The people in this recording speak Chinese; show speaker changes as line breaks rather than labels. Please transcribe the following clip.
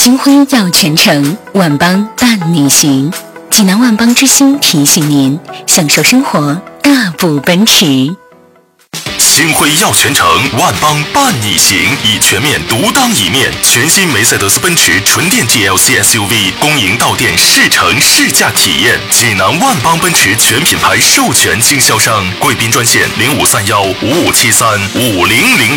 星辉耀全城，万邦伴你行。济南万邦之星提醒您，享受生活，大步奔驰。
星辉耀全城，万邦伴你行，以全面独当一面。全新梅赛德斯奔驰纯电 GLC SUV 公营到店试乘试驾体验。济南万邦奔驰全品牌授权经销商，贵宾专线053155735000。